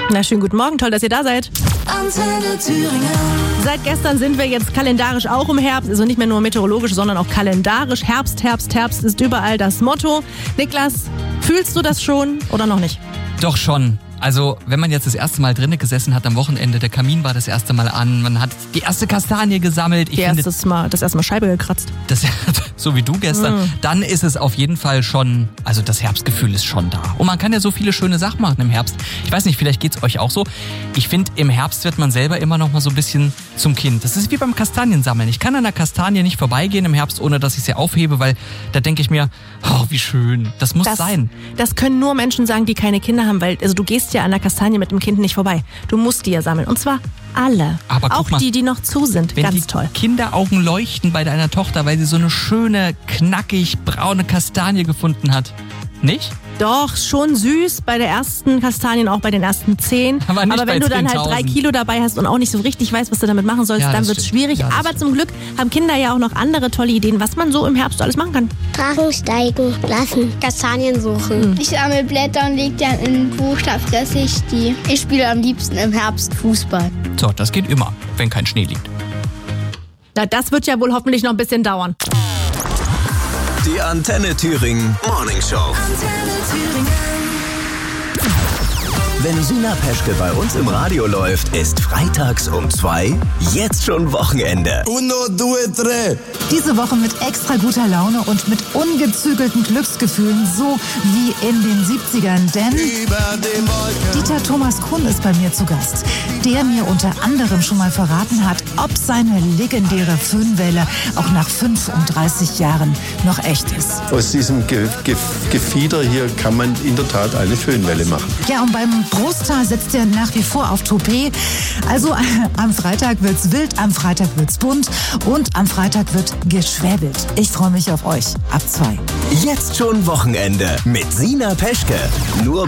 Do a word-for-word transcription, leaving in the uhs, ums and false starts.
Na, schönen guten Morgen, toll, dass ihr da seid. Antenne Thüringen. Seit gestern sind wir jetzt kalendarisch auch im Herbst, also nicht mehr nur meteorologisch, sondern auch kalendarisch. Herbst, Herbst, Herbst ist überall das Motto. Niklas, fühlst du das schon oder noch nicht? Doch schon. Also, wenn man jetzt das erste Mal drinnen gesessen hat am Wochenende, der Kamin war das erste Mal an, man hat die erste Kastanie gesammelt. Ich Die finde, erstes Mal, das erste Mal Scheibe gekratzt. das, so wie du gestern, Mm. dann ist es auf jeden Fall schon, also das Herbstgefühl ist schon da. Und man kann ja so viele schöne Sachen machen im Herbst. Ich weiß nicht, vielleicht geht's euch auch so. Ich finde, im Herbst wird man selber immer noch mal so ein bisschen zum Kind. Das ist wie beim Kastaniensammeln. Ich kann an der Kastanie nicht vorbeigehen im Herbst, ohne dass ich sie aufhebe, weil da denke ich mir, oh, wie schön. Das muss Das, sein. das können nur Menschen sagen, die keine Kinder haben, weil also du gehst ja an der Kastanie mit dem Kind nicht vorbei. Du musst die ja sammeln. Und zwar alle. Aber guck auch mal, die, die noch zu sind. Wenn Ganz die toll. Kinderaugen leuchten bei deiner Tochter, weil sie so eine schöne, knackig braune Kastanie gefunden hat. Nicht? Doch, schon süß bei der ersten Kastanien, auch bei den ersten zehn. Aber nicht Aber bei wenn du dann halt zehntausend. drei Kilo dabei hast und auch nicht so richtig weißt, was du damit machen sollst, Ja, dann das wird's stimmt. schwierig. Ja, das Aber stimmt. zum Glück haben Kinder ja auch noch andere tolle Ideen, was man so im Herbst alles machen kann. Drachen steigen lassen. Kastanien suchen. Ich sammle Blätter und lege dann in ein Buch, da fresse ich die. Ich spiele am liebsten im Herbst Fußball. So, das geht immer, wenn kein Schnee liegt. Na, das wird ja wohl hoffentlich noch ein bisschen dauern. Die Antenne Thüringen Morning Show. Antenne Thüringen. Wenn Sina Peschke bei uns im Radio läuft, ist freitags um zwei jetzt schon Wochenende. Uno, due, tre. Diese Woche mit extra guter Laune und mit ungezügelten Glücksgefühlen, so wie in den siebzigern. Denn Über den Wolken. Dieter Thomas Kuhn ist bei mir zu Gast, der mir unter anderem schon mal verraten hat, ob seine legendäre Föhnwelle auch nach fünfunddreißig Jahren noch echt ist. Aus diesem Ge Ge Gefieder hier kann man in der Tat eine Föhnwelle machen. Ja, und beim Großteil setzt er nach wie vor auf Toupet. Also äh, am Freitag wird's wild, am Freitag wird's bunt und am Freitag wird geschwäbelt. Ich freue mich auf euch. Ab zwei. Jetzt schon Wochenende mit Sina Peschke. Nur